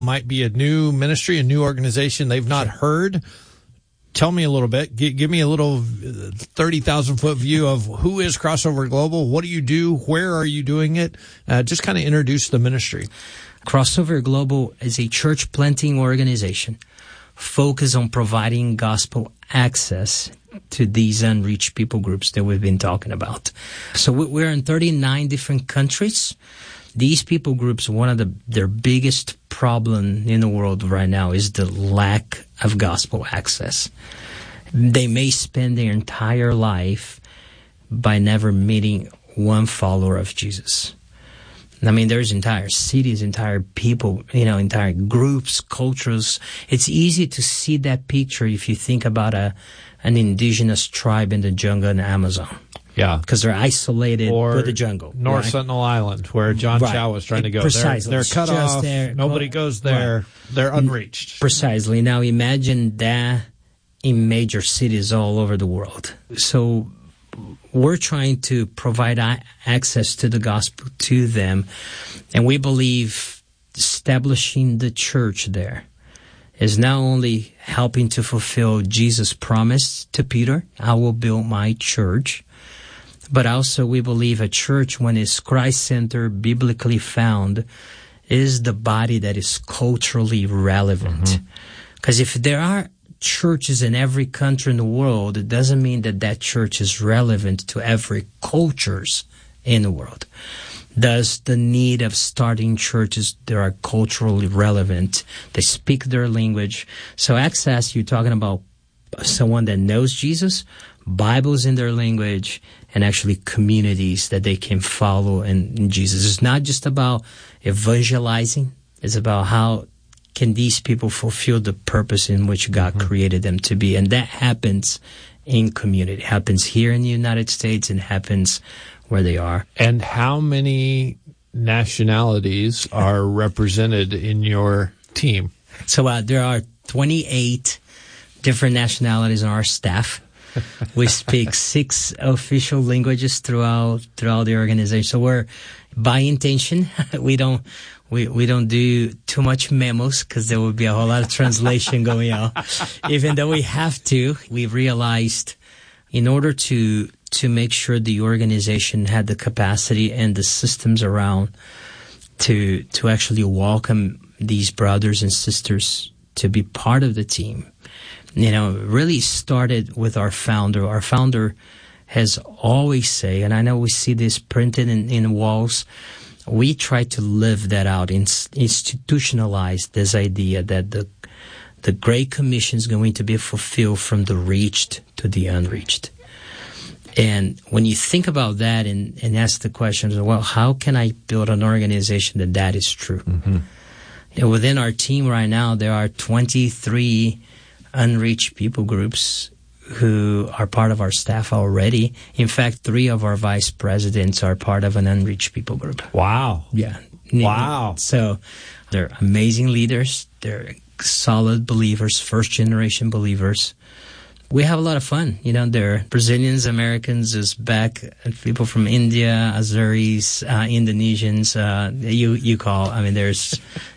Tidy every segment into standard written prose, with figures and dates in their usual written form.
might be a new ministry, a new organization they've not heard. Tell me a little bit. Give me a little 30,000-foot view of who is Crossover Global, what do you do, where are you doing it? Just kind of introduce the ministry. Crossover Global is a church planting organization focused on providing gospel access to these unreached people groups that we've been talking about. So we're in 39 different countries. These people groups, one of their biggest problem in the world right now is the lack of gospel access. They may spend their entire life by never meeting one follower of Jesus. I mean, there's entire cities, entire people, entire groups, cultures. It's easy to see that picture if you think about an indigenous tribe in the jungle in Amazon. Yeah. Because they're isolated with the jungle. North Sentinel Island, where John Chow was trying to go. Precisely. They're cut off. There. Nobody goes there. Right. They're unreached. Precisely. Now imagine that in major cities all over the world. So we're trying to provide access to the gospel to them. And we believe establishing the church there is not only helping to fulfill Jesus' promise to Peter, I will build my church, but also we believe a church, when it's Christ-centered, biblically found, is the body that is culturally relevant. Because if there are churches in every country in the world, it doesn't mean that church is relevant to every cultures in the world. Thus, the need of starting churches that are culturally relevant, they speak their language. So access, you're talking about someone that knows Jesus, Bibles in their language, and actually communities that they can follow in Jesus. It's not just about evangelizing. It's about how can these people fulfill the purpose in which God created them to be. And that happens in community. It happens here in the United States and happens where they are. And how many nationalities are represented in your team? So there are 28 different nationalities on our staff. We speak 6 official languages throughout the organization. So we're, by intention, we don't do too much memos because there would be a whole lot of translation going on. Even though we have to, we realized in order to make sure the organization had the capacity and the systems around to actually welcome these brothers and sisters to be part of the team. Really started with our founder. Our founder has always said, and I know we see this printed in walls, we try to live that out, institutionalize this idea that the Great Commission is going to be fulfilled from the reached to the unreached. And when you think about that and ask the question, well, how can I build an organization that is true? Within our team right now, there are 23 unreached people groups who are part of our staff already. In fact, 3 of our vice presidents are part of an unreached people group. Wow. Yeah. Wow. So they're amazing leaders. They're solid believers, first-generation believers. We have a lot of fun. There are Brazilians, Americans, Uzbek, people from India, Azeris, Indonesians, you call. I mean, there's,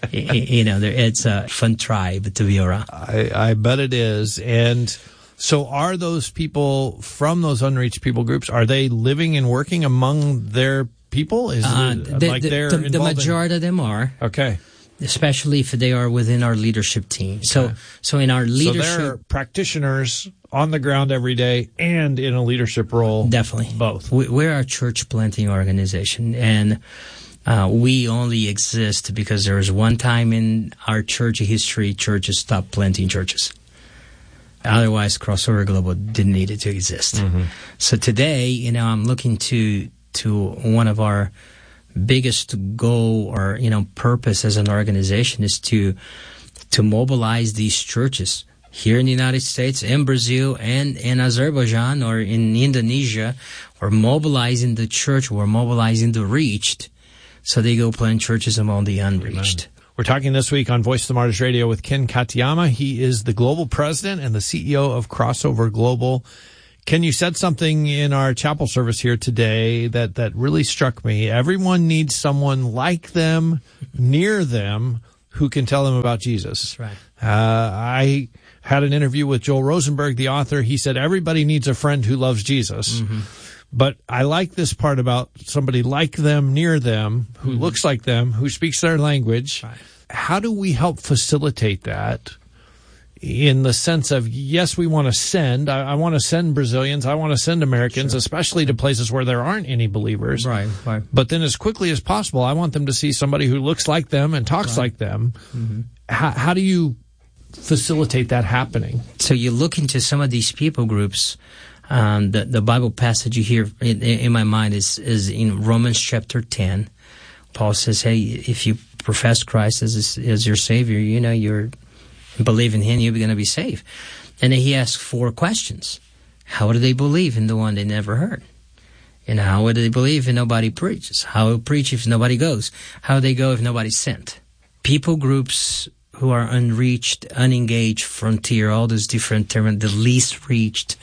it's a fun tribe to be around. I bet it is. And so are those people from those unreached people groups, are they living and working among their people? Is the majority of them are. Okay. Especially if they are within our leadership team. So in our leadership... So they're practitioners on the ground every day and in a leadership role. Definitely. Both. We're a church planting organization, and we only exist because there was one time in our church history, churches stopped planting churches. Otherwise, Crossover Global didn't need it to exist. So today, I'm looking to one of our biggest goal or purpose as an organization is to mobilize these churches here in the United States, in Brazil, and in Azerbaijan or in Indonesia. We're mobilizing the church, we're mobilizing the reached, so they go plant churches among the unreached. Amen. We're talking this week on Voice of the Martyrs Radio with Ken Katayama. He is the global president and the CEO of Crossover Global. Ken, you said something in our chapel service here today that really struck me. Everyone needs someone like them, near them, who can tell them about Jesus. That's right. I had an interview with Joel Rosenberg, the author. He said everybody needs a friend who loves Jesus. Mm-hmm. But I like this part about somebody like them, near them, who looks like them, who speaks their language. Right. How do we help facilitate that in the sense of, yes, we want to send. I want to send Brazilians. I want to send Americans, especially to places where there aren't any believers. Right. But then as quickly as possible, I want them to see somebody who looks like them and talks like them. Mm-hmm. How do you facilitate that happening? So you look into some of these people groups. The Bible passage you hear in my mind is in Romans chapter 10. Paul says, hey, if you profess Christ as your Savior, you're believe in Him, you're going to be saved. And then he asks 4 questions. How do they believe in the one they never heard? And how would they believe if nobody preaches? How will preach if nobody goes? How do they go if nobody's sent? People groups who are unreached, unengaged, frontier, all those different terms, the least reached,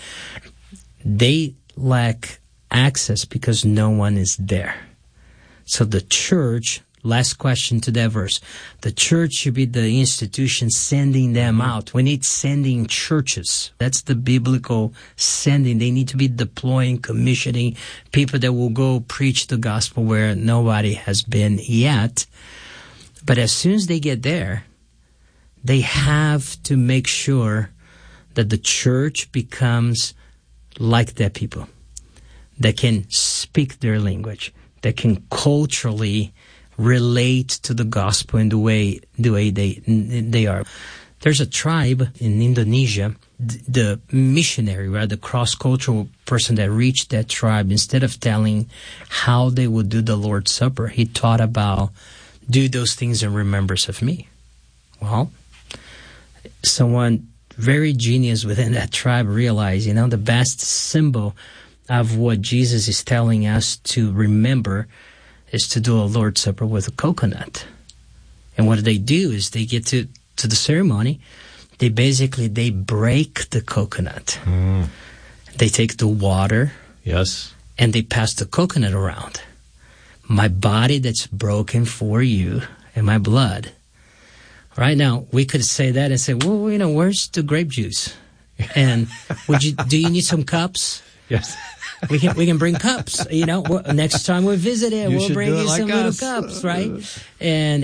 they lack access because no one is there. So the church, last question to that verse, the church should be the institution sending them out. We need sending churches. That's the biblical sending. They need to be deploying, commissioning people that will go preach the gospel where nobody has been yet. But as soon as they get there, they have to make sure that the church becomes like that people that can speak their language, that can culturally relate to the gospel in the way they are. There's a tribe in Indonesia, the missionary, right, the cross-cultural person that reached that tribe, instead of telling how they would do the Lord's Supper, he taught about, do those things in remembrance of me. Well, someone very genius within that tribe realized, the best symbol of what Jesus is telling us to remember is to do a Lord's Supper with a coconut. And what they do is they get to the ceremony, they break the coconut. Mm. They take the water. Yes. And they pass the coconut around. My body that's broken for you and my blood. Right now, we could say that and say, well, where's the grape juice? And do you need some cups? Yes. We can bring cups. Next time we visit it, we'll bring you some little cups, right? And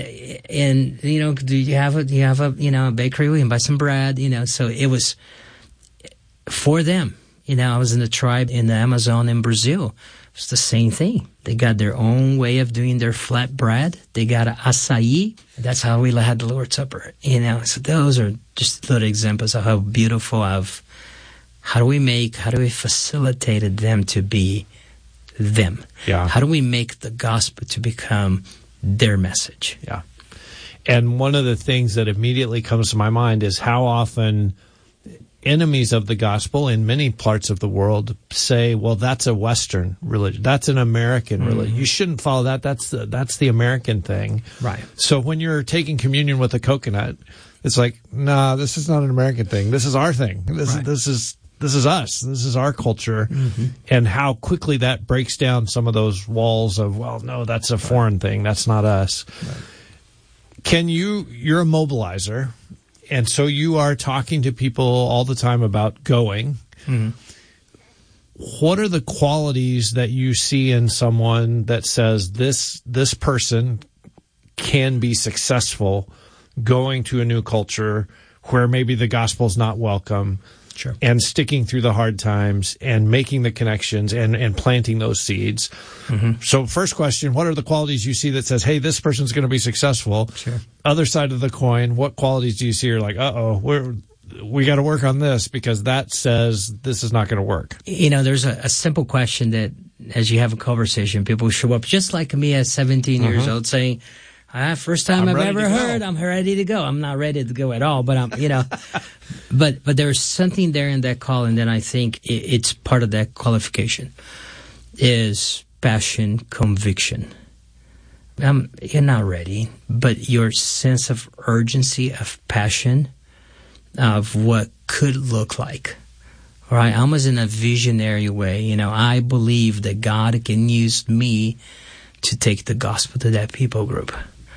do you have a bakery? We can buy some bread. So it was for them. I was in the tribe in the Amazon in Brazil. It's the same thing. They got their own way of doing their flat bread. They got acai. That's how we had the Lord's Supper. So those are just little examples of how beautiful how do we facilitate them to be them? Yeah. How do we make the gospel to become their message? Yeah. And one of the things that immediately comes to my mind is how often enemies of the gospel in many parts of the world say, well, that's a Western religion. That's an American religion. You shouldn't follow that. That's the American thing. Right. So when you're taking communion with a coconut, it's like, nah, this is not an American thing. This is our thing. This is us. This is our culture. Mm-hmm. And how quickly that breaks down some of those walls of, well, no, that's a foreign thing. That's not us. Right. You're a mobilizer. And so you are talking to people all the time about going. Mm-hmm. What are the qualities that you see in someone that says this person can be successful going to a new culture where maybe the gospel's not welcome? Sure. And sticking through the hard times and making the connections and planting those seeds. Mm-hmm. So first question, what are the qualities you see that says, hey, this person's going to be successful? Sure. Other side of the coin, what qualities do you see you're like, we got to work on this because that says this is not going to work? There's a simple question that as you have a conversation, people show up just like me at 17 years old saying, first time I've ever heard, I'm ready to go. I'm not ready to go at all, but but there's something there in that call, and then I think it's part of that qualification is passion, conviction. You're not ready, but your sense of urgency, of passion, of what could look like. All right, almost in a visionary way. I believe that God can use me to take the gospel to that people group.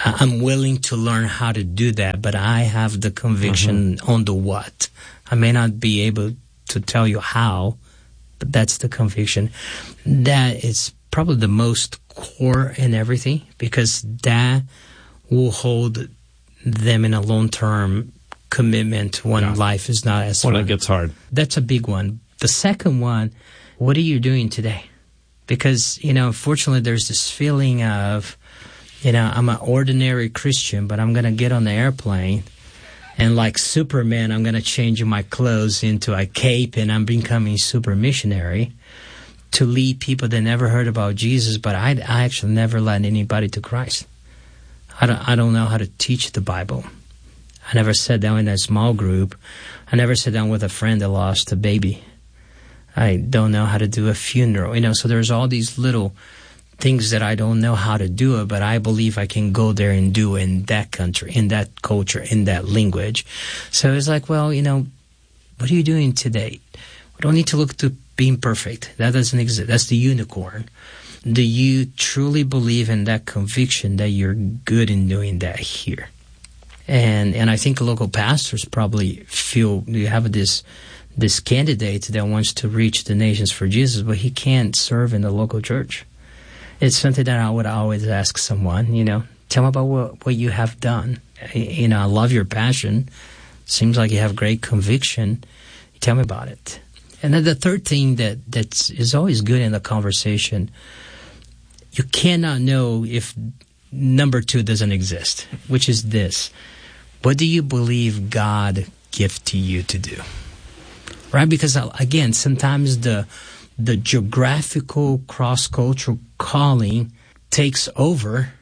I'm willing to learn how to do that, but I have the conviction on the what. I may not be able to tell you how, but that's the conviction. That is probably the most core in everything, because that will hold them in a long-term commitment when life is not as fun. When it gets hard. That's a big one. The second one, what are you doing today? Because, unfortunately, there's this feeling of, I'm an ordinary Christian, but I'm going to get on the airplane, and like Superman, I'm going to change my clothes into a cape, and I'm becoming super missionary to lead people that never heard about Jesus, but I actually never led anybody to Christ. I don't know how to teach the Bible. I never sat down in a small group. I never sat down with a friend that lost a baby. I don't know how to do a funeral. So there's all these little things that I don't know how to do it, but I believe I can go there and do it in that country, in that culture, in that language. So it's like, well, what are you doing today? We don't need to look to being perfect. That doesn't exist. That's the unicorn. Do you truly believe in that conviction that you're good in doing that here? And I think local pastors probably feel you have this candidate that wants to reach the nations for Jesus, but he can't serve in the local church. It's something that I would always ask someone, tell me about what you have done. I love your passion. Seems like you have great conviction. Tell me about it. And then the third thing that is always good in the conversation, you cannot know if number 2 doesn't exist, which is this. What do you believe God gifted you to do? Right? Because, again, sometimes the geographical cross-cultural calling takes over,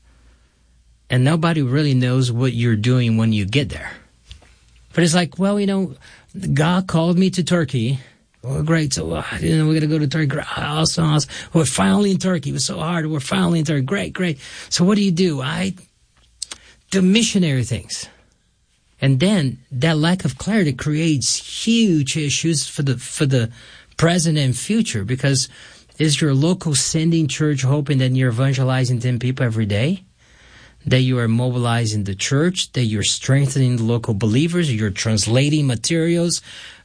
and nobody really knows what you're doing when you get there. But it's like, well, God called me to Turkey. Well, great. So, we're going to go to Turkey. Awesome. We're finally in Turkey. It was so hard. We're finally in Turkey. Great. So what do? I do missionary things. And then that lack of clarity creates huge issues for the present and future, because is your local sending church hoping that you're evangelizing 10 people every day? That you are mobilizing the church, that you're strengthening the local believers, you're translating materials,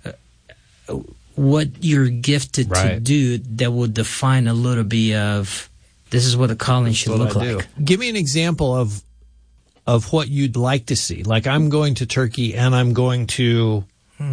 what you're gifted to do that will define a little bit of this is what a calling should look like. Give me an example of what you'd like to see. Like, I'm going to Turkey and I'm going to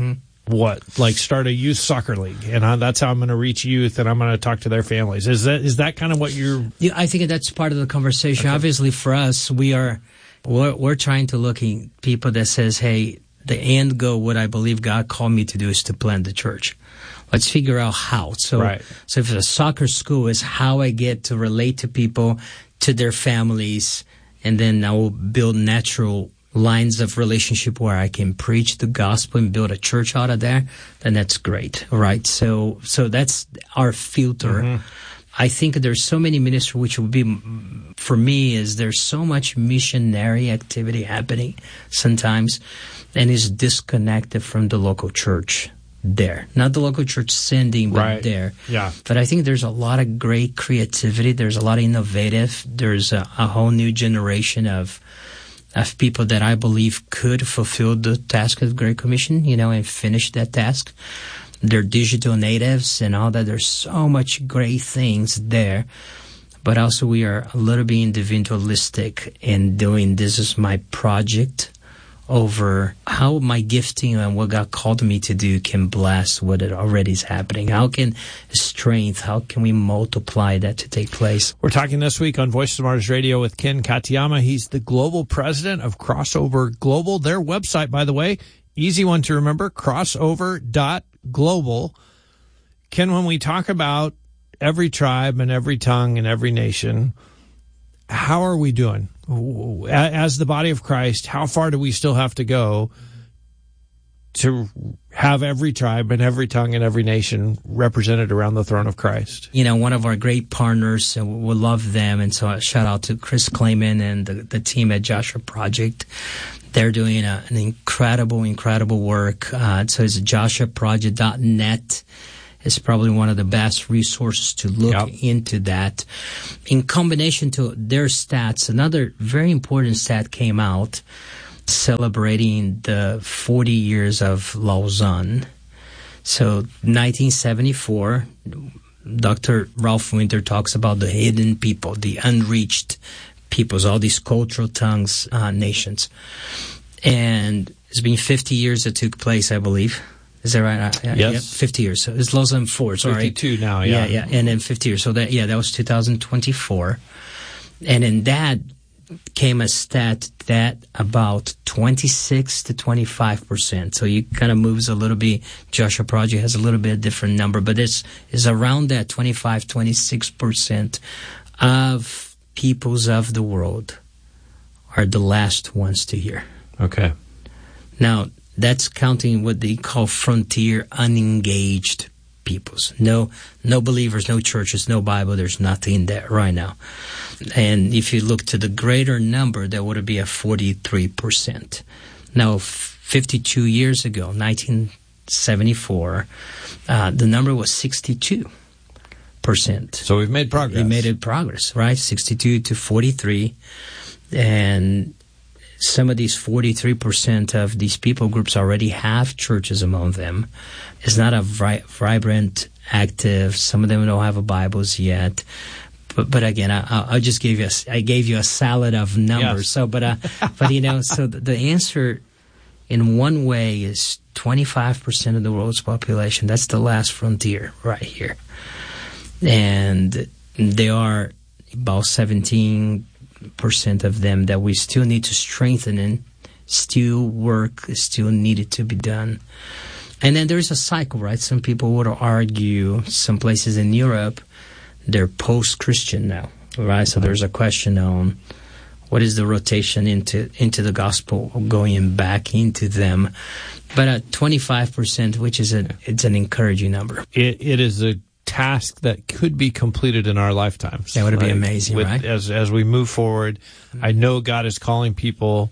start a youth soccer league, and that's how I'm going to reach youth, and I'm going to talk to their families. Is that kind of what you're? Yeah, I think that's part of the conversation. Okay. Obviously, for us, we're trying to look at people that says, hey, the end goal, what I believe God called me to do is to plant the church. Let's figure out how. So if a soccer school is how I get to relate to people, to their families, and then I will build natural lines of relationship where I can preach the gospel and build a church out of there, then that's great, right? So that's our filter. Mm-hmm. I think there's so many ministries, which would be, for me, is there's so much missionary activity happening sometimes, and is disconnected from the local church there. Not the local church sending, but there. Yeah. But I think there's a lot of great creativity. There's a lot of innovative. There's a whole new generation of people that I believe could fulfill the task of the Great Commission, and finish that task. They're digital natives and all that. There's so much great things there. But also we are a little bit individualistic in doing this is my project over how my gifting and what God called me to do can bless what it already is happening. How can we multiply that to take place? We're talking this week on Voice of Martyrs Radio with Ken Katayama. He's the global president of Crossover Global. Their website, by the way, easy one to remember, crossover.global. Ken, when we talk about every tribe and every tongue and every nation, how are we doing? As the body of Christ, how far do we still have to go to have every tribe and every tongue and every nation represented around the throne of Christ? One of our great partners, and we love them, and so a shout out to Chris Clayman and the team at Joshua Project. They're doing an incredible work. So it's joshuaproject.net is probably one of the best resources to look into that. In combination to their stats, another very important stat came out celebrating the 40 years of Lausanne. So 1974, Dr. Ralph Winter talks about the hidden people, the unreached peoples, all these cultural tongues, nations. And it's been 50 years that took place, I believe. Is that right? Yes. 50 years. So it's Lausanne 4, sorry. 52 now, yeah. Yeah. And then 50 years. So that was 2024. And in that came a stat that about 26 to 25%. So it kind of moves a little bit. Joshua Project has a little bit different number, but it's around that 25, 26% of peoples of the world are the last ones to hear. Okay. Now, that's counting what they call frontier unengaged peoples. No believers, no churches, no Bible. There's nothing there right now. And if you look to the greater number, that would be a 43%. Now, 52 years ago, 1974, the number was 62%. So we've made progress. We made progress, right? 62 to 43. And some of these 43% of these people groups already have churches among them. It's not a vibrant, active. Some of them don't have Bibles yet. But again, I just gave you a salad of numbers. Yes. So, but so the answer in one way is 25% of the world's population. That's the last frontier right here, and there are about 17% of them that we still need to strengthen and still needed to be done. And then there's a cycle, right? Some people would argue some places in Europe, they're post-Christian now, right? So there's a question on what is the rotation into the gospel, going back into them. But at 25%, which is it's an encouraging number. It is a task that could be completed in our lifetimes. That would be amazing, right? As we move forward, I know God is calling people.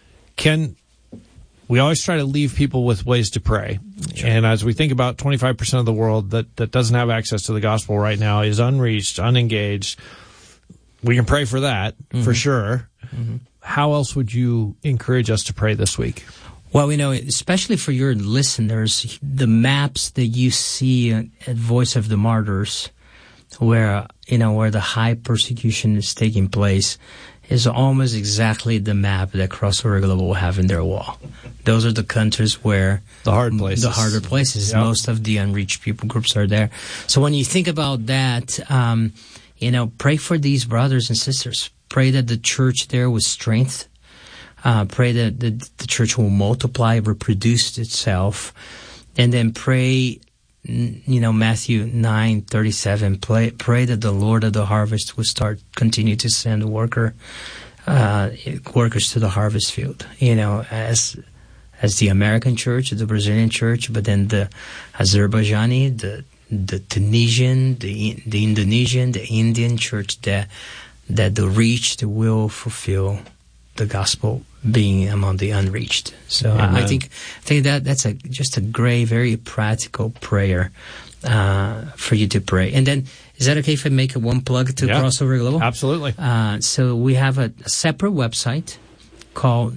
We always try to leave people with ways to pray. Sure. And as we think about 25% of the world that doesn't have access to the gospel right now, is unreached, unengaged, we can pray for that, for sure. Mm-hmm. How else would you encourage us to pray this week? Well, we know, especially for your listeners, the maps that you see at Voice of the Martyrs, where the high persecution is taking place, is almost exactly the map that Crossover Global will have in their wall. Those are the countries where the harder places. Yep. Most of the unreached people groups are there. So when you think about that, pray for these brothers and sisters. Pray that the church there with strength. Pray that the church will multiply, reproduce itself, and then pray. Matthew 9:37. Pray that the Lord of the harvest will continue to send workers to the harvest field. As the American church, the Brazilian church, but then the Azerbaijani, the Tunisian, the Indonesian, the Indian church that the reached will fulfill the gospel being among the unreached. So I think that's just a great, very practical prayer for you to pray. And then, is that okay if I make one plug to Crossover Global? Absolutely. So we have a separate website called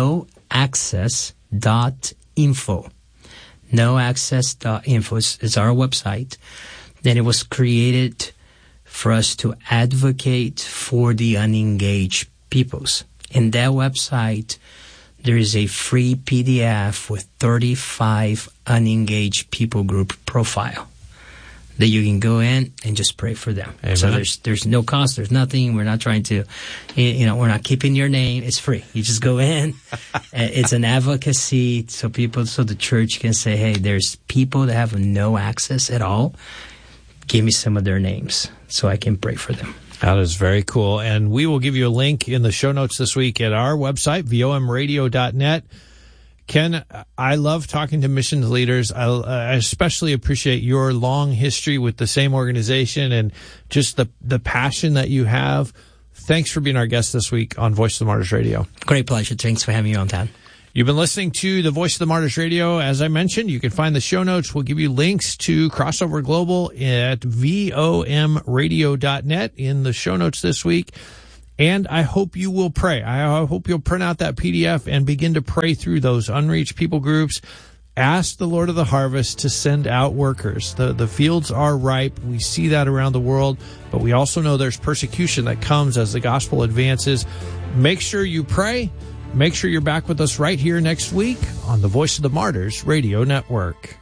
noaccess.info. Noaccess.info is our website. Then it was created for us to advocate for the unengaged peoples. In that website, there is a free PDF with 35 unengaged people group profile that you can go in and just pray for them. Amen. So there's no cost, there's nothing. We're not trying to, we're not keeping your name. It's free. You just go in. It's an advocacy so the church can say, hey, there's people that have no access at all. Give me some of their names so I can pray for them. That is very cool. And we will give you a link in the show notes this week at our website, vomradio.net. Ken, I love talking to missions leaders. I especially appreciate your long history with the same organization and just the passion that you have. Thanks for being our guest this week on Voice of the Martyrs Radio. Great pleasure. Thanks for having me on, Todd. You've been listening to the Voice of the Martyrs Radio. As I mentioned, you can find the show notes. We'll give you links to Crossover Global at vomradio.net in the show notes this week. And I hope you will pray. I hope you'll print out that PDF and begin to pray through those unreached people groups. Ask the Lord of the harvest to send out workers. The fields are ripe. We see that around the world, but we also know there's persecution that comes as the gospel advances. Make sure you pray. Make sure you're back with us right here next week on the Voice of the Martyrs Radio Network.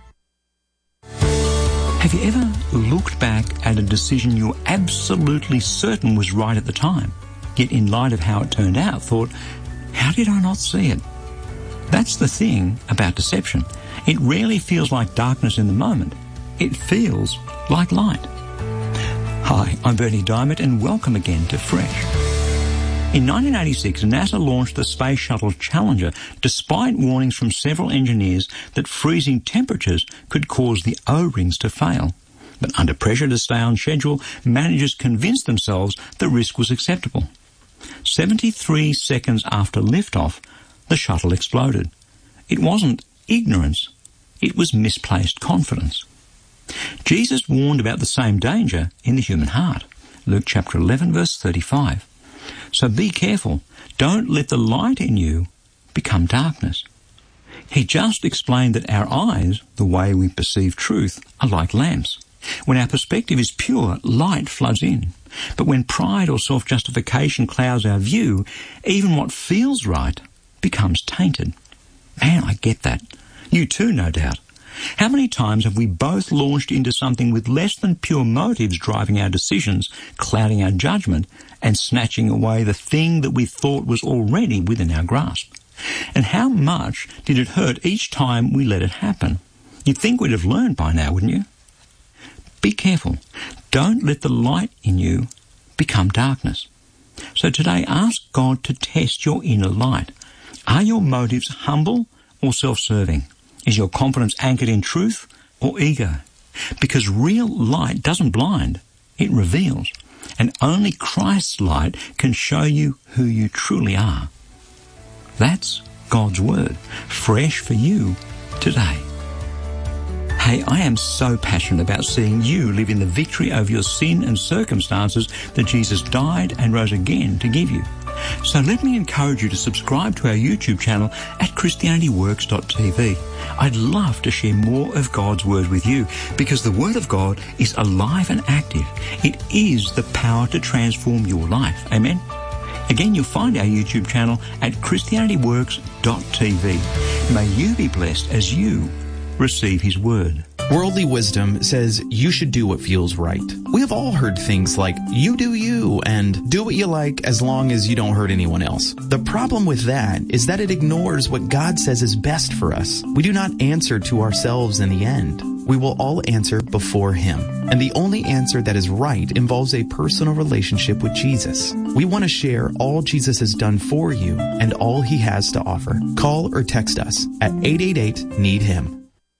Have you ever looked back at a decision you're absolutely certain was right at the time, yet in light of how it turned out, thought, how did I not see it? That's the thing about deception. It rarely feels like darkness in the moment. It feels like light. Hi, I'm Bernie Diamond, and welcome again to Fresh. In 1986, NASA launched the Space Shuttle Challenger despite warnings from several engineers that freezing temperatures could cause the O-rings to fail. But under pressure to stay on schedule, managers convinced themselves the risk was acceptable. 73 seconds after liftoff, the shuttle exploded. It wasn't ignorance, it was misplaced confidence. Jesus warned about the same danger in the human heart. Luke chapter 11, verse 35. So be careful. Don't let the light in you become darkness. He just explained that our eyes, the way we perceive truth, are like lamps. When our perspective is pure, light floods in. But when pride or self-justification clouds our view, even what feels right becomes tainted. Man, I get that. You too, no doubt. How many times have we both launched into something with less than pure motives driving our decisions, clouding our judgment, and snatching away the thing that we thought was already within our grasp? And how much did it hurt each time we let it happen? You'd think we'd have learned by now, wouldn't you? Be careful. Don't let the light in you become darkness. So today, ask God to test your inner light. Are your motives humble or self-serving? Is your confidence anchored in truth or ego? Because real light doesn't blind, it reveals. And only Christ's light can show you who you truly are. That's God's Word, fresh for you today. Hey, I am so passionate about seeing you live in the victory over your sin and circumstances that Jesus died and rose again to give you. So let me encourage you to subscribe to our YouTube channel at ChristianityWorks.tv. I'd love to share more of God's Word with you because the Word of God is alive and active. It is the power to transform your life. Amen? Again, you'll find our YouTube channel at ChristianityWorks.tv. May you be blessed as you receive His Word. Worldly wisdom says you should do what feels right. We have all heard things like, you do you, and do what you like as long as you don't hurt anyone else. The problem with that is that it ignores what God says is best for us. We do not answer to ourselves in the end. We will all answer before Him. And the only answer that is right involves a personal relationship with Jesus. We want to share all Jesus has done for you and all He has to offer. Call or text us at 888-NEED-HIM.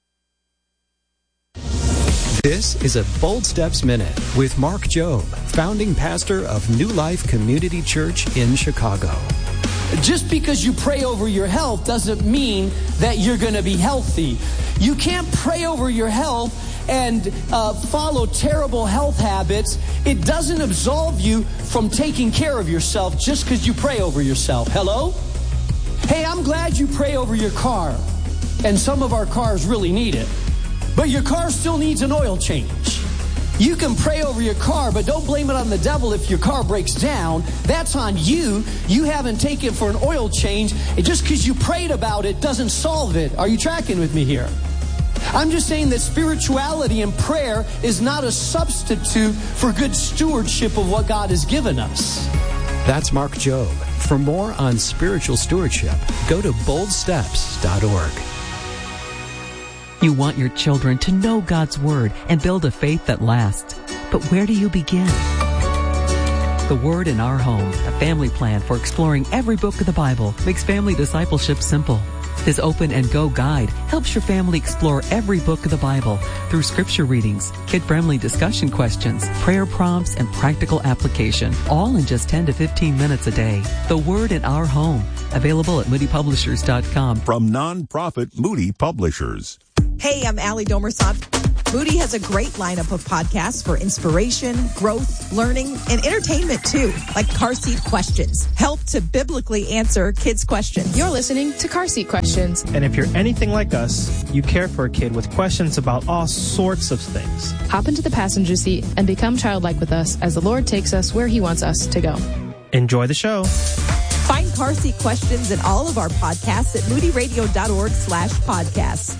This is a Bold Steps Minute with Mark Jobe, founding pastor of New Life Community Church in Chicago. Just because you pray over your health doesn't mean that you're going to be healthy. You can't pray over your health and follow terrible health habits. It doesn't absolve you from taking care of yourself just because you pray over yourself. Hello? Hey, I'm glad you pray over your car. And some of our cars really need it. But your car still needs an oil change. You can pray over your car, but don't blame it on the devil if your car breaks down. That's on you. You haven't taken it for an oil change. And just because you prayed about it doesn't solve it. Are you tracking with me here? I'm just saying that spirituality and prayer is not a substitute for good stewardship of what God has given us. That's Mark Jobe. For more on spiritual stewardship, go to boldsteps.org. You want your children to know God's Word and build a faith that lasts. But where do you begin? The Word in Our Home, a family plan for exploring every book of the Bible, makes family discipleship simple. This Open and Go guide helps your family explore every book of the Bible through scripture readings, kid-friendly discussion questions, prayer prompts, and practical application, all in just 10 to 15 minutes a day. The Word in Our Home, available at moodypublishers.com. From nonprofit Moody Publishers. Hey, I'm Allie Domersop. Moody has a great lineup of podcasts for inspiration, growth, learning, and entertainment too, like Car Seat Questions. Help to biblically answer kids' questions. You're listening to Car Seat Questions. And if you're anything like us, you care for a kid with questions about all sorts of things. Hop into the passenger seat and become childlike with us as the Lord takes us where He wants us to go. Enjoy the show. Find Car Seat Questions and all of our podcasts at moodyradio.org/podcasts.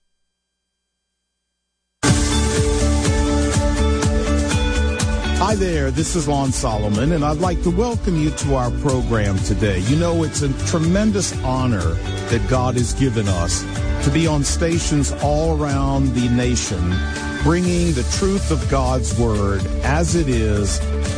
Hi there, this is Lon Solomon, and I'd like to welcome you to our program today. You know, it's a tremendous honor that God has given us to be on stations all around the nation, bringing the truth of God's Word as it is,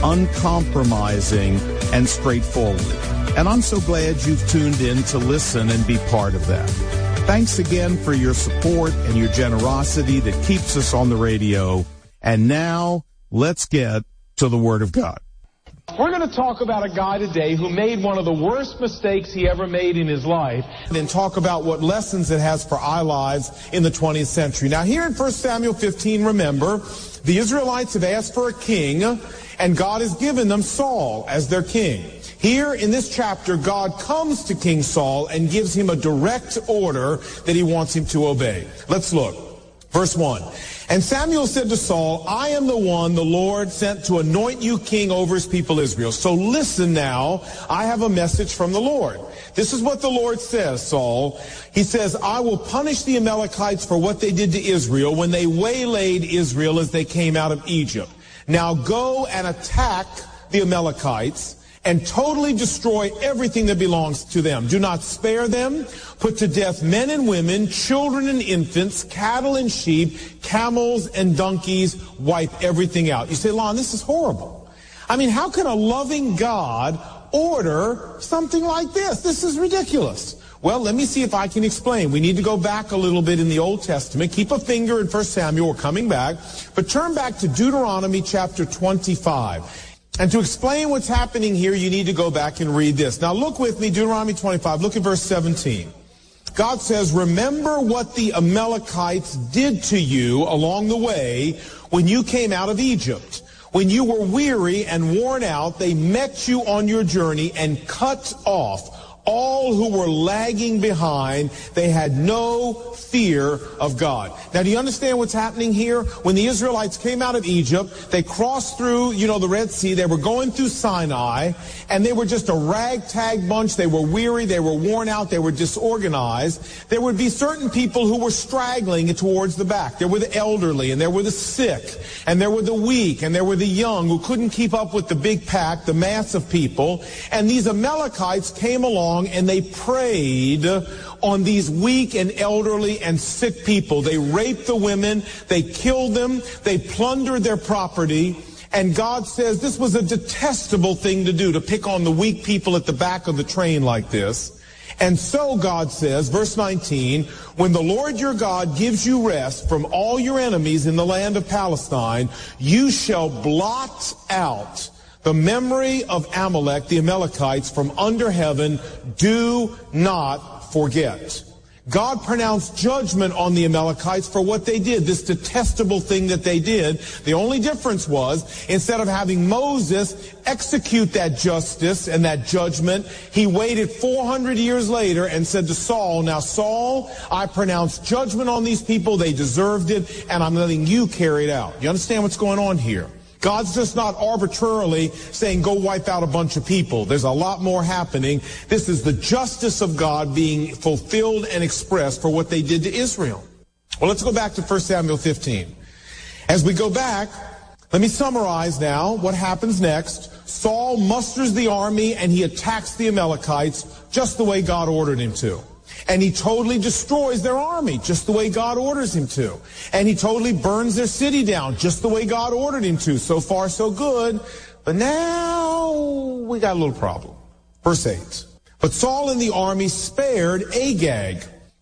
uncompromising and straightforward. And I'm so glad you've tuned in to listen and be part of that. Thanks again for your support and your generosity that keeps us on the radio. And now, let's get to the Word of God. We're going to talk about a guy today who made one of the worst mistakes he ever made in his life, and then talk about what lessons it has for our lives in the 20th century. Now, here in 1 Samuel 15, remember, the Israelites have asked for a king, and God has given them Saul as their king. Here in this chapter, God comes to King Saul and gives him a direct order that he wants him to obey. Let's look. Verse 1. And Samuel said to Saul, I am the one the Lord sent to anoint you king over his people Israel. So listen now, I have a message from the Lord. This is what the Lord says, Saul. He says, I will punish the Amalekites for what they did to Israel when they waylaid Israel as they came out of Egypt. Now go and attack the Amalekites and totally destroy everything that belongs to them. Do not spare them. Put to death men and women, children and infants, cattle and sheep, camels and donkeys. Wipe everything out. You say, Lon, this is horrible. I mean, how can a loving God order something like this? This is ridiculous. Well, let me see if I can explain. We need to go back a little bit in the Old Testament. Keep a finger in 1 Samuel. We're coming back. But turn back to Deuteronomy chapter 25. And to explain what's happening here, you need to go back and read this. Now look with me, Deuteronomy 25. Look at verse 17. God says, remember what the Amalekites did to you along the way when you came out of Egypt. When you were weary and worn out, they met you on your journey and cut off all who were lagging behind. They had no fear of God. Now, do you understand what's happening here? When the Israelites came out of Egypt, they crossed through, the Red Sea. They were going through Sinai, and they were just a ragtag bunch. They were weary. They were worn out. They were disorganized. There would be certain people who were straggling towards the back. There were the elderly, and there were the sick, and there were the weak, and there were the young who couldn't keep up with the big pack, the mass of people. And these Amalekites came along and they preyed on these weak and elderly and sick people. They raped the women, they killed them, they plundered their property, and God says this was a detestable thing to do, to pick on the weak people at the back of the train like this. And so God says, verse 19, when the Lord your God gives you rest from all your enemies in the land of Palestine, you shall blot out the memory of Amalek, the Amalekites, from under heaven. Do not forget. God pronounced judgment on the Amalekites for what they did, this detestable thing that they did. The only difference was, instead of having Moses execute that justice and that judgment, he waited 400 years later and said to Saul, now Saul, I pronounce judgment on these people. They deserved it, and I'm letting you carry it out. You understand what's going on here? God's just not arbitrarily saying, go wipe out a bunch of people. There's a lot more happening. This is the justice of God being fulfilled and expressed for what they did to Israel. Well, let's go back to 1 Samuel 15. As we go back, let me summarize now what happens next. Saul musters the army and he attacks the Amalekites just the way God ordered him to. And he totally destroys their army, just the way God orders him to. And he totally burns their city down, just the way God ordered him to. So far, so good. But now, we got a little problem. Verse 8. But Saul and the army spared Agag,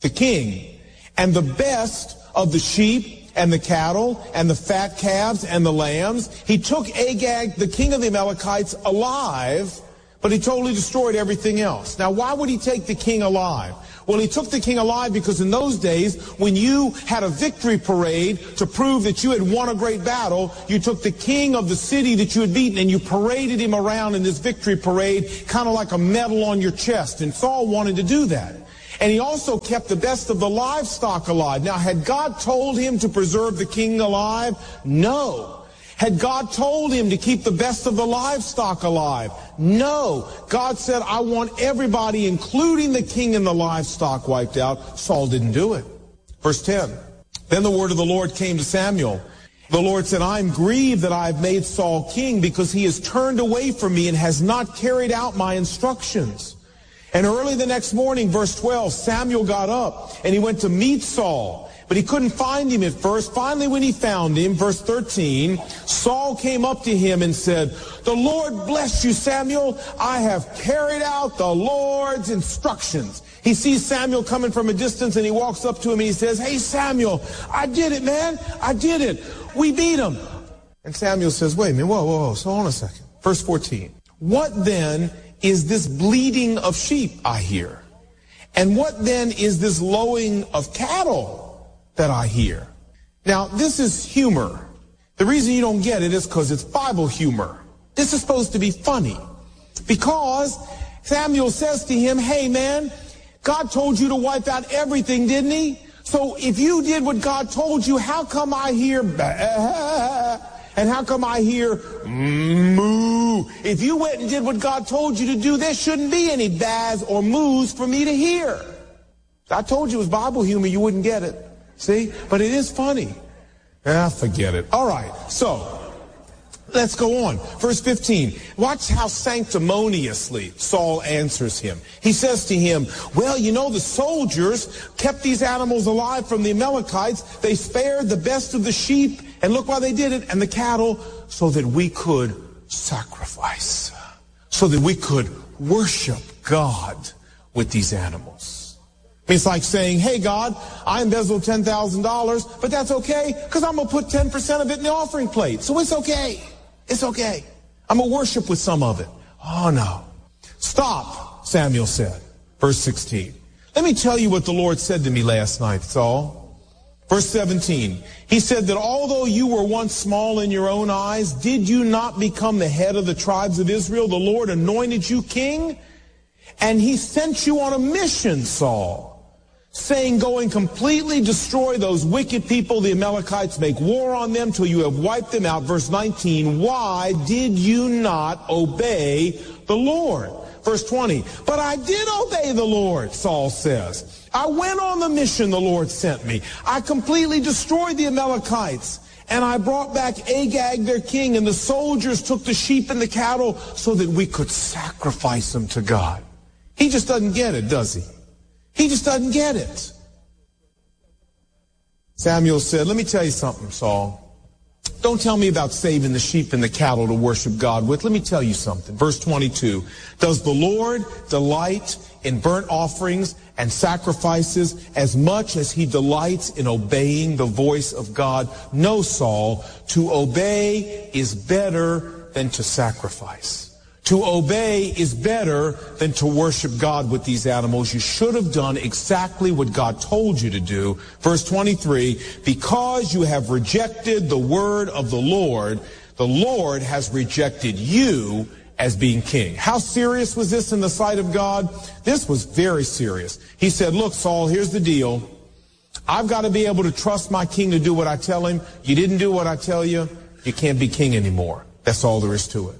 the king, and the best of the sheep and the cattle and the fat calves and the lambs. He took Agag, the king of the Amalekites, alive, but he totally destroyed everything else. Now, why would he take the king alive? Well, he took the king alive because in those days, when you had a victory parade to prove that you had won a great battle, you took the king of the city that you had beaten and you paraded him around in this victory parade, kind of like a medal on your chest. And Saul wanted to do that. And he also kept the best of the livestock alive. Now, had God told him to preserve the king alive? No. Had God told him to keep the best of the livestock alive? No. God said, I want everybody, including the king and the livestock, wiped out. Saul didn't do it. Verse 10. Then the word of the Lord came to Samuel. The Lord said, I am grieved that I have made Saul king because he has turned away from me and has not carried out my instructions. And early the next morning, verse 12, Samuel got up and he went to meet Saul. But he couldn't find him at first. Finally, when he found him, verse 13, Saul came up to him and said, the Lord bless you, Samuel. I have carried out the Lord's instructions. He sees Samuel coming from a distance and he walks up to him and he says, hey, Samuel, I did it, man. I did it. We beat him. And Samuel says, wait a minute, whoa, so hold on a second. Verse 14, what then is this bleating of sheep I hear? And what then is this lowing of cattle that I hear? Now, this is humor. The reason you don't get it is because it's Bible humor. This is supposed to be funny. Because Samuel says to him, hey man, God told you to wipe out everything, didn't he? So if you did what God told you, how come I hear bah? And how come I hear moo? If you went and did what God told you to do, there shouldn't be any bahs or moos for me to hear. I told you it was Bible humor, you wouldn't get it. See? But it is funny. Forget it. All right, so let's go on. Verse 15. Watch how sanctimoniously Saul answers him. He says to him, well, you know, the soldiers kept these animals alive from the Amalekites. They spared the best of the sheep, and look why they did it, and the cattle, so that we could sacrifice, so that we could worship God with these animals. It's like saying, hey, God, I embezzled $10,000, but that's okay because I'm going to put 10% of it in the offering plate. So it's okay. It's okay. I'm going to worship with some of it. Oh, no. Stop, Samuel said. Verse 16. Let me tell you what the Lord said to me last night, Saul. Verse 17. He said that although you were once small in your own eyes, did you not become the head of the tribes of Israel? The Lord anointed you king, and he sent you on a mission, Saul, saying, go and completely destroy those wicked people, the Amalekites, make war on them till you have wiped them out. Verse 19, why did you not obey the Lord? Verse 20, but I did obey the Lord, Saul says. I went on the mission the Lord sent me. I completely destroyed the Amalekites, and I brought back Agag, their king, and the soldiers took the sheep and the cattle so that we could sacrifice them to God. He just doesn't get it, does he? He just doesn't get it. Samuel said, let me tell you something, Saul. Don't tell me about saving the sheep and the cattle to worship God with. Let me tell you something. Verse 22. Does the Lord delight in burnt offerings and sacrifices as much as he delights in obeying the voice of God? No, Saul. To obey is better than to sacrifice. To obey is better than to worship God with these animals. You should have done exactly what God told you to do. Verse 23, because you have rejected the word of the Lord has rejected you as being king. How serious was this in the sight of God? This was very serious. He said, look, Saul, here's the deal. I've got to be able to trust my king to do what I tell him. You didn't do what I tell you, you can't be king anymore. That's all there is to it.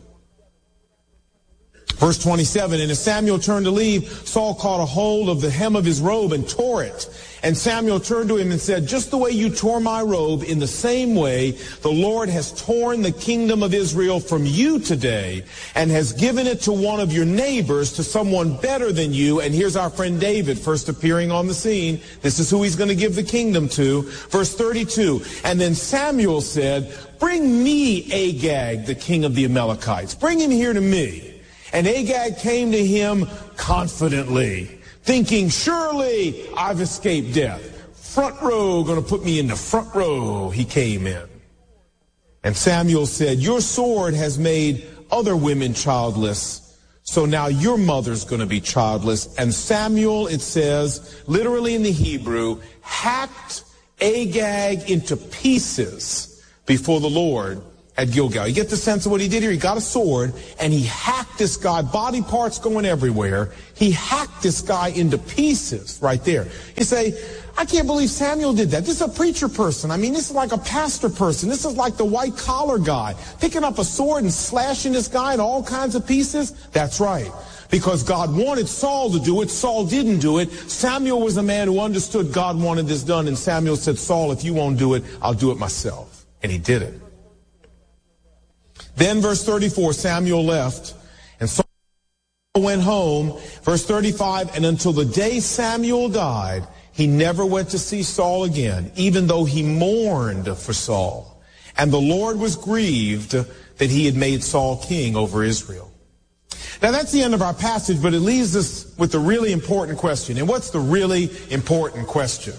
Verse 27, and as Samuel turned to leave, Saul caught a hold of the hem of his robe and tore it. And Samuel turned to him and said, just the way you tore my robe, in the same way the Lord has torn the kingdom of Israel from you today and has given it to one of your neighbors, to someone better than you. And here's our friend David first appearing on the scene. This is who he's going to give the kingdom to. Verse 32, and then Samuel said, bring me Agag, the king of the Amalekites. Bring him here to me. And Agag came to him confidently. thinking, surely I've escaped death. Front row, going to put me in the front row. He came in. And Samuel said, your sword has made other women childless, so now your mother's going to be childless. And Samuel, it says, literally in the Hebrew, hacked Agag into pieces before the Lord at Gilgal. You get the sense of what he did here? He got a sword and he hacked this guy, body parts going everywhere. He hacked this guy into pieces right there. You say, I can't believe Samuel did that. This is a preacher person. I mean, this is like a pastor person. This is like the white collar guy picking up a sword and slashing this guy in all kinds of pieces. That's right. Because God wanted Saul to do it. Saul didn't do it. Samuel was a man who understood God wanted this done. And Samuel said, Saul, if you won't do it, I'll do it myself. And he did it. Then verse 34, Samuel left and Saul went home. Verse 35, and until the day Samuel died, he never went to see Saul again, even though he mourned for Saul. And the Lord was grieved that he had made Saul king over Israel. Now that's the end of our passage, but it leaves us with a really important question. And what's the really important question?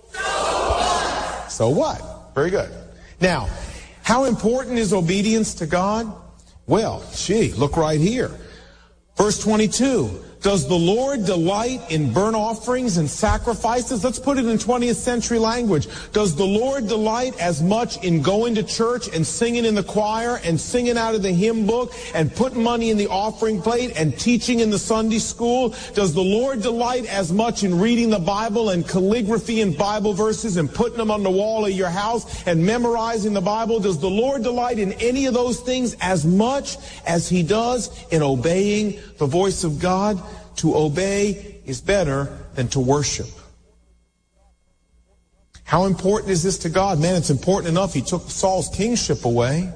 So what? Very good. Now, how important is obedience to God? Well, look right here. Verse 22. Does the Lord delight in burnt offerings and sacrifices? Let's put it in 20th century language. Does the Lord delight as much in going to church and singing in the choir and singing out of the hymn book and putting money in the offering plate and teaching in the Sunday school? Does the Lord delight as much in reading the Bible and calligraphy and Bible verses and putting them on the wall of your house and memorizing the Bible? Does the Lord delight in any of those things as much as he does in obeying the voice of God? To obey is better than to worship. How important is this to God? Man, it's important enough. He took Saul's kingship away.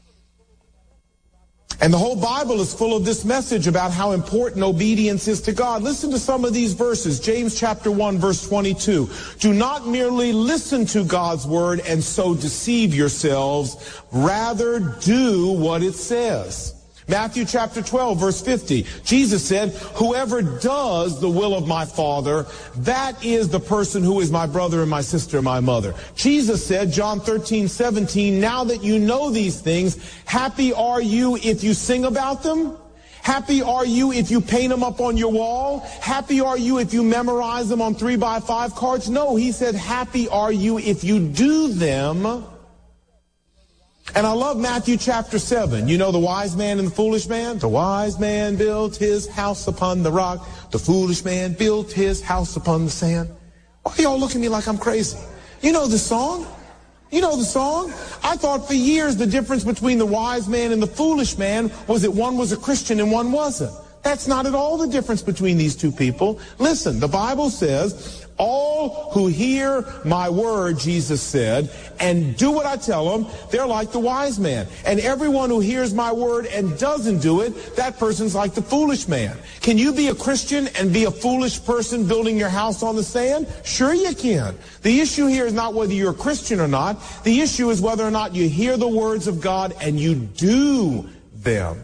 And the whole Bible is full of this message about how important obedience is to God. Listen to some of these verses. James chapter 1, verse 22. Do not merely listen to God's word and so deceive yourselves. Rather do what it says. Matthew chapter 12, verse 50. Jesus said, whoever does the will of my Father, that is the person who is my brother and my sister and my mother. Jesus said, John 13, 17, now that you know these things, happy are you if you sing about them? Happy are you if you paint them up on your wall? Happy are you if you memorize them on 3x5 cards? No, he said, happy are you if you do them. And I love Matthew chapter 7. You know the wise man and the foolish man? The wise man built his house upon the rock. The foolish man built his house upon the sand. Why are y'all looking at me like I'm crazy? You know the song? You know the song? I thought for years the difference between the wise man and the foolish man was that one was a Christian and one wasn't. That's not at all the difference between these two people. Listen, the Bible says, all who hear my word, Jesus said, and do what I tell them, they're like the wise man. And everyone who hears my word and doesn't do it, that person's like the foolish man. Can you be a Christian and be a foolish person building your house on the sand? Sure you can. The issue here is not whether you're a Christian or not. The issue is whether or not you hear the words of God and you do them.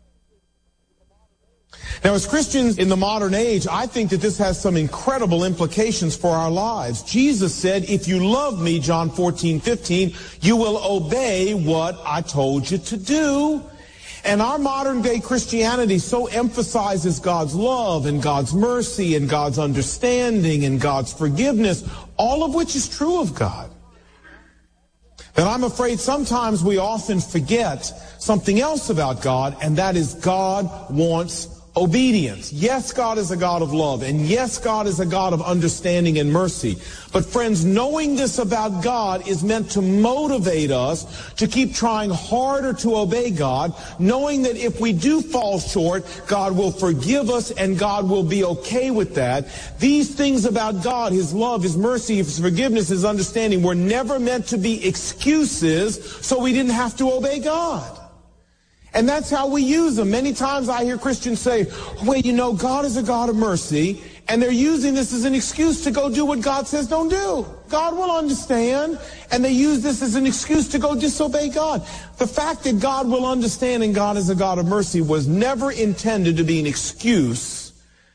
Now, as Christians in the modern age, I think that this has some incredible implications for our lives. Jesus said, if you love me, John 14:15, you will obey what I told you to do. And our modern day Christianity so emphasizes God's love and God's mercy and God's understanding and God's forgiveness, all of which is true of God. And I'm afraid sometimes we often forget something else about God, and that is God wants obedience. Yes, God is a God of love, and yes, God is a God of understanding and mercy. But friends, knowing this about God is meant to motivate us to keep trying harder to obey God, knowing that if we do fall short, God will forgive us and God will be okay with that. These things about God, His love, His mercy, His forgiveness, His understanding, were never meant to be excuses so we didn't have to obey God. And that's how we use them. Many times I hear Christians say, well, you know, God is a God of mercy, and they're using this as an excuse to go do what God says don't do. God will understand, and they use this as an excuse to go disobey God. The fact that God will understand and God is a God of mercy was never intended to be an excuse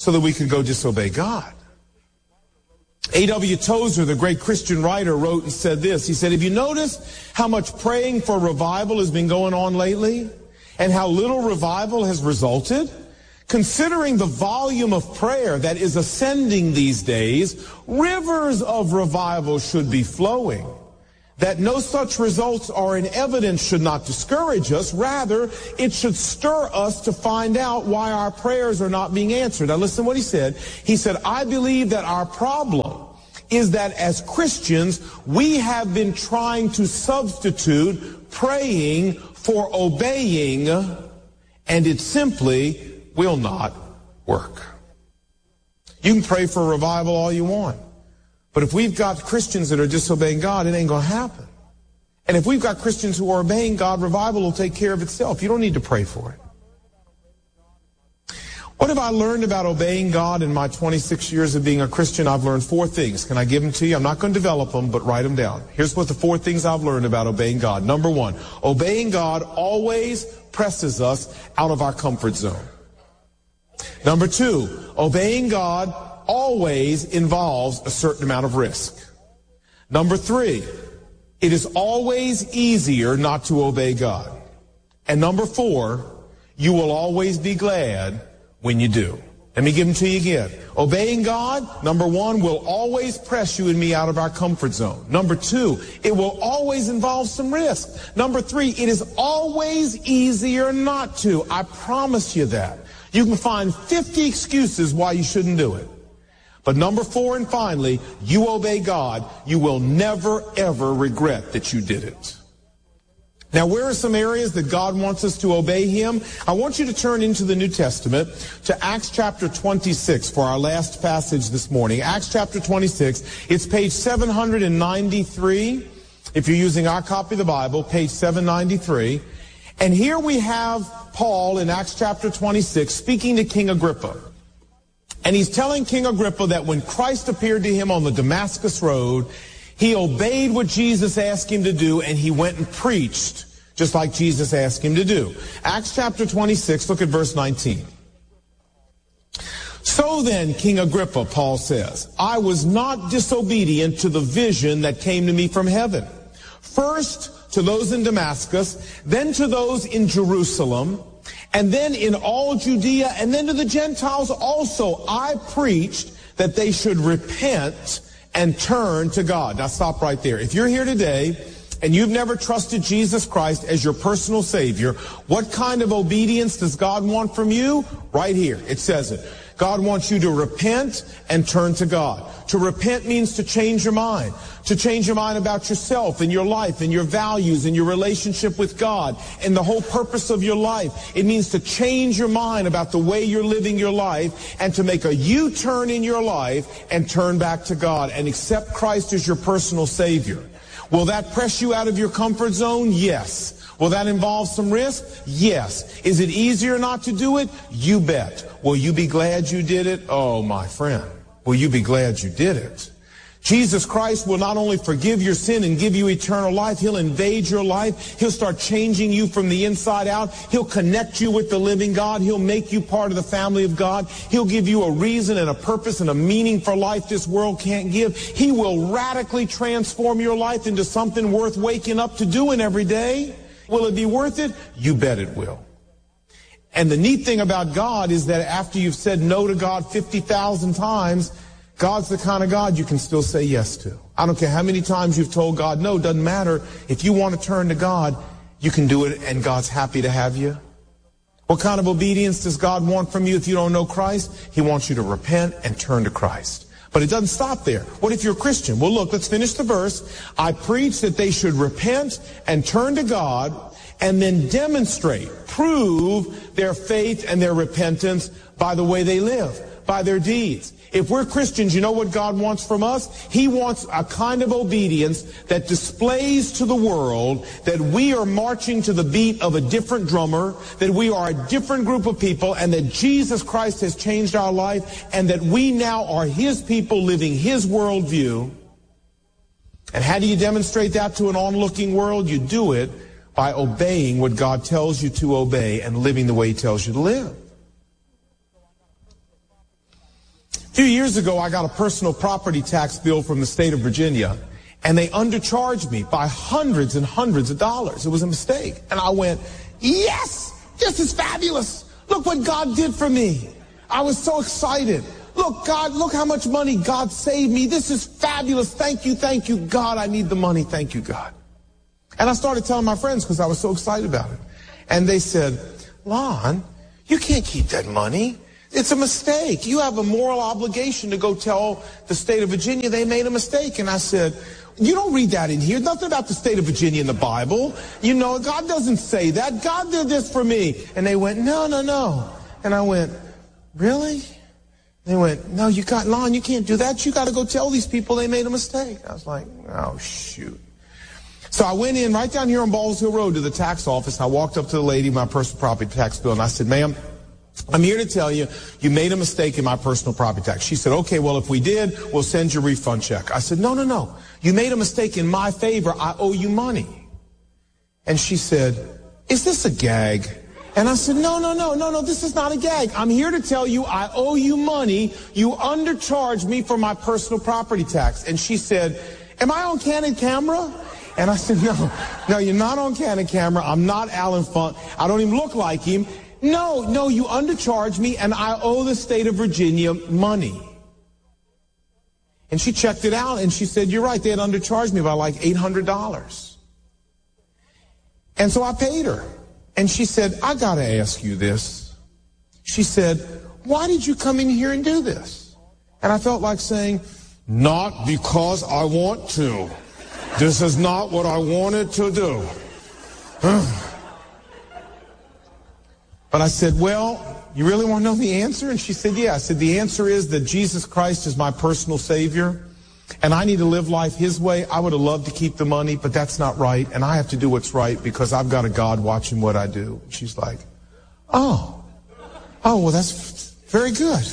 so that we could go disobey God. A.W. Tozer, the great Christian writer, wrote and said this. He said, have you noticed how much praying for revival has been going on lately and how little revival has resulted? Considering the volume of prayer that is ascending these days, rivers of revival should be flowing. That no such results are in evidence should not discourage us. Rather, it should stir us to find out why our prayers are not being answered. Now listen to what he said. He said, I believe that our problem is that as Christians, we have been trying to substitute praying for obeying, and it simply will not work. You can pray for revival all you want. But if we've got Christians that are disobeying God, it ain't going to happen. And if we've got Christians who are obeying God, revival will take care of itself. You don't need to pray for it. What have I learned about obeying God in my 26 years of being a Christian? I've learned 4 things. Can I give them to you? I'm not going to develop them, but write them down. Here's what the 4 things I've learned about obeying God. Number 1, obeying God always presses us out of our comfort zone. Number 2, obeying God always involves a certain amount of risk. Number 3, it is always easier not to obey God. And number 4, you will always be glad when you do. Let me give them to you again. Obeying God, number 1, will always press you and me out of our comfort zone. Number 2, it will always involve some risk. Number 3, it is always easier not to. I promise you that. You can find 50 excuses why you shouldn't do it. But number 4, and finally, you obey God, you will never, ever regret that you did it. Now, where are some areas that God wants us to obey Him? I want you to turn into the New Testament to Acts chapter 26 for our last passage this morning. Acts chapter 26, it's page 793. If you're using our copy of the Bible, page 793. And here we have Paul in Acts chapter 26 speaking to King Agrippa. And he's telling King Agrippa that when Christ appeared to him on the Damascus road, he obeyed what Jesus asked him to do, and he went and preached just like Jesus asked him to do. Acts chapter 26, look at verse 19. So then, King Agrippa, Paul says, I was not disobedient to the vision that came to me from heaven. First to those in Damascus, then to those in Jerusalem, and then in all Judea, and then to the Gentiles also, I preached that they should repent and turn to God. Now stop right there. If you're here today and you've never trusted Jesus Christ as your personal Savior, what kind of obedience does God want from you? Right here, it says it. God wants you to repent and turn to God. To repent means to change your mind. To change your mind about yourself and your life and your values and your relationship with God and the whole purpose of your life. It means to change your mind about the way you're living your life and to make a U-turn in your life and turn back to God and accept Christ as your personal Savior. Will that press you out of your comfort zone? Yes. Will that involve some risk? Yes. Is it easier not to do it? You bet. Will you be glad you did it? Oh, my friend. Will you be glad you did it? Jesus Christ will not only forgive your sin and give you eternal life, He'll invade your life. He'll start changing you from the inside out. He'll connect you with the living God. He'll make you part of the family of God. He'll give you a reason and a purpose and a meaning for life this world can't give. He will radically transform your life into something worth waking up to doing every day. Will it be worth it? You bet it will. And the neat thing about God is that after you've said no to God 50,000 times, God's the kind of God you can still say yes to. I don't care how many times you've told God no, doesn't matter. If you want to turn to God, you can do it, and God's happy to have you. What kind of obedience does God want from you if you don't know Christ? He wants you to repent and turn to Christ. But it doesn't stop there. What if you're a Christian? Well, look, let's finish the verse. I preach that they should repent and turn to God and then demonstrate, prove their faith and their repentance by the way they live, by their deeds. If we're Christians, you know what God wants from us? He wants a kind of obedience that displays to the world that we are marching to the beat of a different drummer, that we are a different group of people, and that Jesus Christ has changed our life, and that we now are His people living His worldview. And how do you demonstrate that to an onlooking world? You do it by obeying what God tells you to obey and living the way He tells you to live. A few years ago, I got a personal property tax bill from the state of Virginia, and they undercharged me by hundreds and hundreds of dollars. It was a mistake. And I went, yes, this is fabulous. Look what God did for me. I was so excited. Look, God, look how much money God saved me. This is fabulous. Thank you, God. I need the money. Thank you, God. And I started telling my friends because I was so excited about it. And they said, Lon, you can't keep that money. It's a mistake. You have a moral obligation to go tell the state of Virginia they made a mistake. And I said, you don't read that in here. Nothing about the state of Virginia in the Bible. You know, God doesn't say that. God did this for me. And they went, no. And I went, really? They went, no, Lon, you can't do that. You got to go tell these people they made a mistake. I was like, oh, shoot. So I went in right down here on Balls Hill Road to the tax office. I walked up to the lady, my personal property tax bill, and I said, ma'am, I'm here to tell you, you made a mistake in my personal property tax. She said, okay, well, if we did, we'll send you a refund check. I said, no. You made a mistake in my favor. I owe you money. And she said, is this a gag? And I said, no, this is not a gag. I'm here to tell you I owe you money. You undercharged me for my personal property tax. And she said, am I on candid camera? And I said, no, you're not on candid camera. I'm not Alan Funk. I don't even look like him. No, you undercharged me, and I owe the state of Virginia money. And she checked it out, and she said, you're right, they had undercharged me by like $800. And so I paid her. And she said, I got to ask you this. She said, why did you come in here and do this? And I felt like saying, not because I want to. This is not what I wanted to do. But I said, well, you really want to know the answer? And she said, yeah. I said, the answer is that Jesus Christ is my personal Savior, and I need to live life His way. I would have loved to keep the money, but that's not right, and I have to do what's right because I've got a God watching what I do. And she's like, oh, well, that's very good.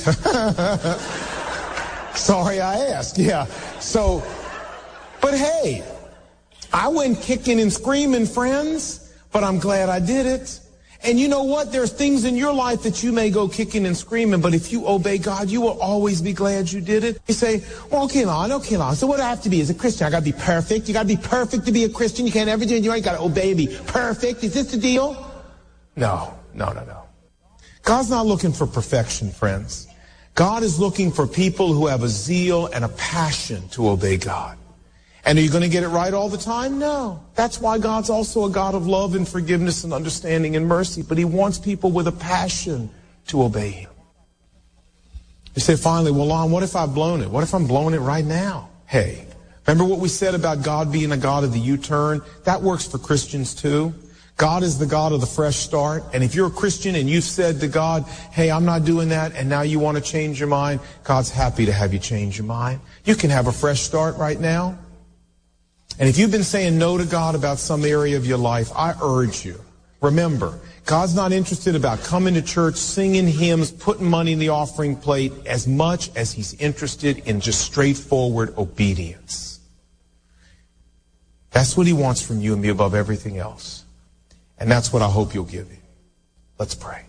Sorry I asked. Yeah. So, but hey, I went kicking and screaming, friends, but I'm glad I did it. And you know what? There's things in your life that you may go kicking and screaming, but if you obey God, you will always be glad you did it. You say, well, okay, Lon. So what do I have to be as a Christian? I got to be perfect. You got to be perfect to be a Christian. You can't ever do it. You got to obey me. Perfect. Is this the deal? No. God's not looking for perfection, friends. God is looking for people who have a zeal and a passion to obey God. And are you going to get it right all the time? No. That's why God's also a God of love and forgiveness and understanding and mercy. But He wants people with a passion to obey Him. You say finally, well, Lon, what if I've blown it? What if I'm blowing it right now? Hey, remember what we said about God being a God of the U-turn? That works for Christians too. God is the God of the fresh start. And if you're a Christian and you've said to God, hey, I'm not doing that, and now you want to change your mind, God's happy to have you change your mind. You can have a fresh start right now. And if you've been saying no to God about some area of your life, I urge you, remember, God's not interested about coming to church, singing hymns, putting money in the offering plate as much as He's interested in just straightforward obedience. That's what He wants from you and me above everything else. And that's what I hope you'll give Him. Let's pray.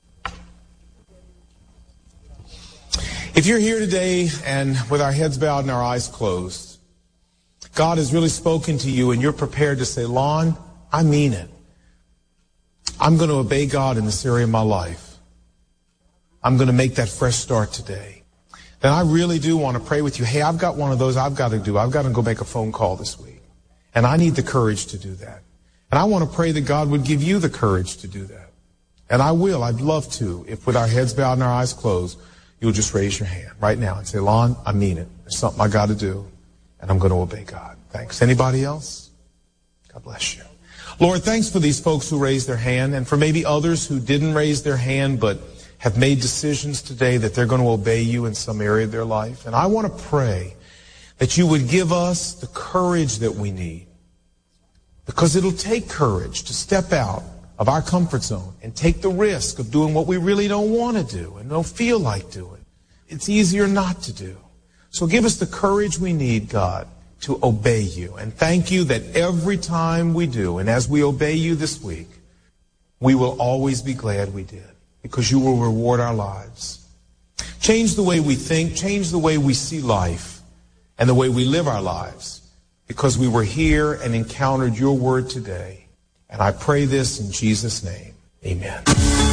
If you're here today and with our heads bowed and our eyes closed, God has really spoken to you and you're prepared to say, Lon, I mean it. I'm going to obey God in this area of my life. I'm going to make that fresh start today. Then I really do want to pray with you. Hey, I've got one of those I've got to do. I've got to go make a phone call this week. And I need the courage to do that. And I want to pray that God would give you the courage to do that. And I will. I'd love to. If with our heads bowed and our eyes closed, you'll just raise your hand right now and say, Lon, I mean it. There's something I got to do. And I'm going to obey God. Thanks. Anybody else? God bless you. Lord, thanks for these folks who raised their hand and for maybe others who didn't raise their hand but have made decisions today that they're going to obey you in some area of their life. And I want to pray that you would give us the courage that we need, because it'll take courage to step out of our comfort zone and take the risk of doing what we really don't want to do and don't feel like doing. It's easier not to do. So give us the courage we need, God, to obey you. And thank you that every time we do, and as we obey you this week, we will always be glad we did, because you will reward our lives. Change the way we think, change the way we see life and the way we live our lives, because we were here and encountered your word today. And I pray this in Jesus' name. Amen.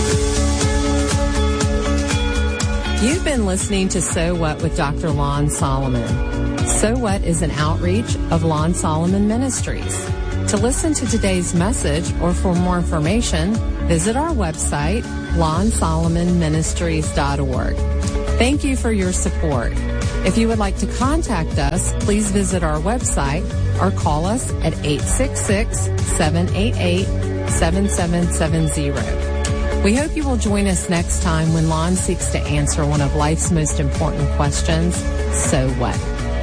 You've been listening to So What with Dr. Lon Solomon. So What is an outreach of Lon Solomon Ministries. To listen to today's message or for more information, visit our website, lonsolomonministries.org. Thank you for your support. If you would like to contact us, please visit our website or call us at 866-788-7770. We hope you will join us next time when Lon seeks to answer one of life's most important questions, so what?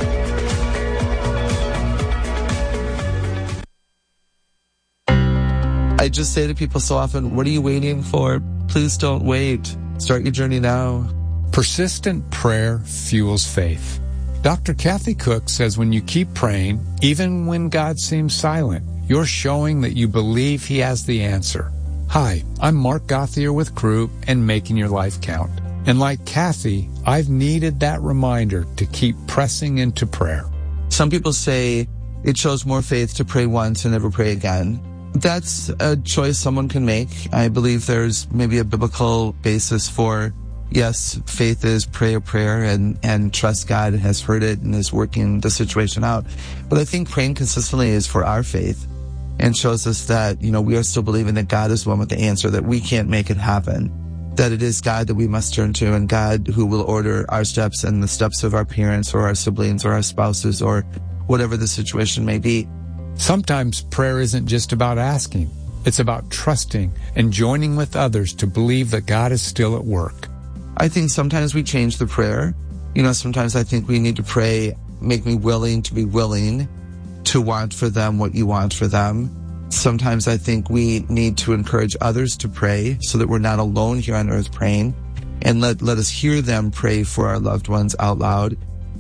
I just say to people so often, what are you waiting for? Please don't wait. Start your journey now. Persistent prayer fuels faith. Dr. Kathy Cook says when you keep praying, even when God seems silent, you're showing that you believe He has the answer. Hi, I'm Mark Gauthier with Croup and Making Your Life Count. And like Kathy, I've needed that reminder to keep pressing into prayer. Some people say it shows more faith to pray once and never pray again. That's a choice someone can make. I believe there's maybe a biblical basis for, yes, faith is pray a prayer and trust God has heard it and is working the situation out. But I think praying consistently is for our faith and shows us that, we are still believing that God is the one with the answer, that we can't make it happen, that it is God that we must turn to, and God who will order our steps and the steps of our parents or our siblings or our spouses or whatever the situation may be. Sometimes prayer isn't just about asking. It's about trusting and joining with others to believe that God is still at work. I think sometimes we change the prayer. Sometimes I think we need to pray, make me willing to be willing to want for them what you want for them. Sometimes I think we need to encourage others to pray so that we're not alone here on earth praying, and let us hear them pray for our loved ones out loud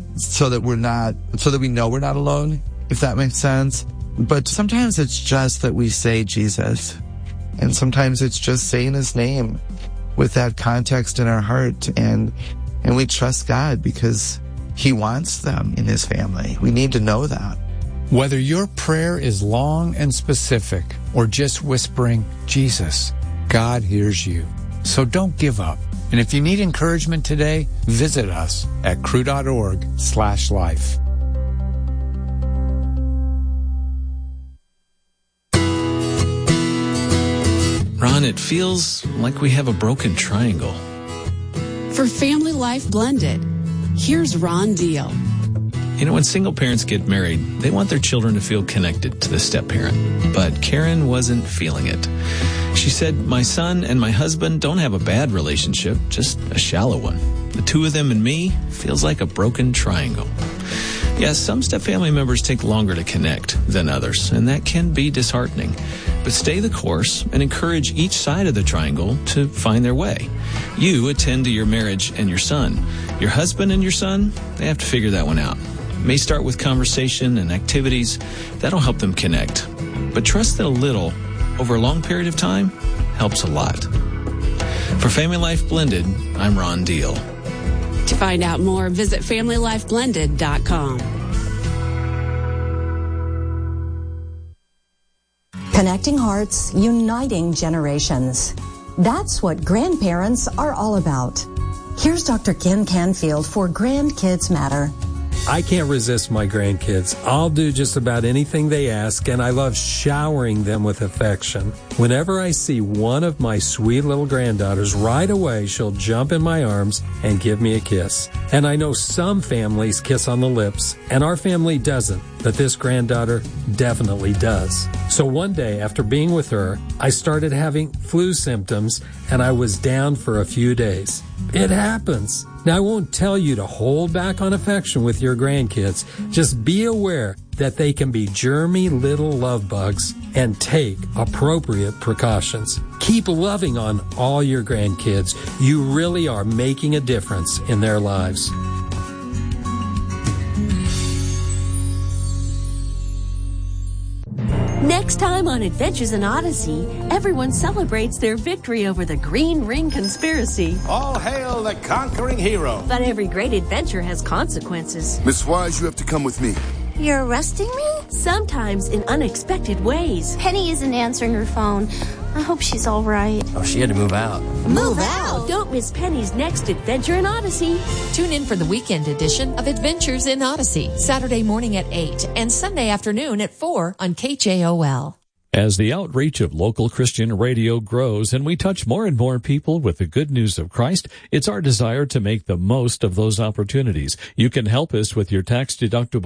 so that we know we're not alone, if that makes sense. But sometimes it's just that we say Jesus, and sometimes it's just saying His name with that context in our heart, and we trust God because He wants them in His family. We need to know that. Whether your prayer is long and specific or just whispering Jesus, God hears you. So don't give up. And if you need encouragement today, visit us at cru.org/life. Ron, it feels like we have a broken triangle. For Family Life Blended, here's Ron Deal. When single parents get married, they want their children to feel connected to the step-parent. But Karen wasn't feeling it. She said, my son and my husband don't have a bad relationship, just a shallow one. The two of them and me feels like a broken triangle. Yes, some step-family members take longer to connect than others, and that can be disheartening. But stay the course and encourage each side of the triangle to find their way. You attend to your marriage and your son. Your husband and your son, they have to figure that one out. It may start with conversation and activities. That'll help them connect. But trust that a little, over a long period of time, helps a lot. For Family Life Blended, I'm Ron Deal. To find out more, visit FamilyLifeBlended.com. Connecting hearts, uniting generations. That's what grandparents are all about. Here's Dr. Ken Canfield for Grandkids Matter. I can't resist my grandkids. I'll do just about anything they ask, and I love showering them with affection. Whenever I see one of my sweet little granddaughters, right away she'll jump in my arms and give me a kiss. And I know some families kiss on the lips, and our family doesn't, but this granddaughter definitely does. So one day, after being with her, I started having flu symptoms, and I was down for a few days. It happens. Now, I won't tell you to hold back on affection with your grandkids. Just be aware that they can be germy little love bugs and take appropriate precautions. Keep loving on all your grandkids. You really are making a difference in their lives. Next time on Adventures in Odyssey, everyone celebrates their victory over the Green Ring Conspiracy. All hail Isabel, the conquering hero. But every great adventure has consequences. Miss Wise, you have to come with me. You're arresting me? Sometimes in unexpected ways. Penny isn't answering her phone. I hope she's all right. Oh, she had to move out. Move out? Don't miss Penny's next adventure in Odyssey. Tune in for the weekend edition of Adventures in Odyssey, Saturday morning at 8 and Sunday afternoon at 4 on KJOL. As the outreach of local Christian radio grows and we touch more and more people with the good news of Christ, it's our desire to make the most of those opportunities. You can help us with your tax-deductible